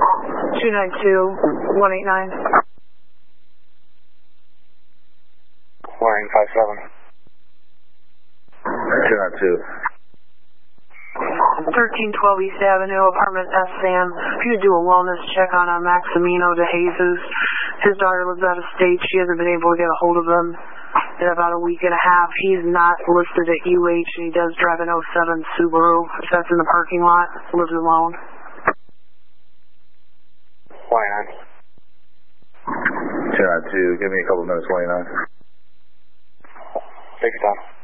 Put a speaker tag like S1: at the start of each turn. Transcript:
S1: 292-189.
S2: 157.
S3: 292.
S1: 1312 East Avenue, apartment S. Sam. If you could do a wellness check on Maximino de Jesus. His daughter lives out of state. She hasn't been able to get a hold of him in about a week and a half. He's not listed at UH, and he does drive an 07 Subaru. If that's in the parking lot, lives alone.
S2: 29.
S3: 292. Give me a couple minutes, 29.
S2: Take your time.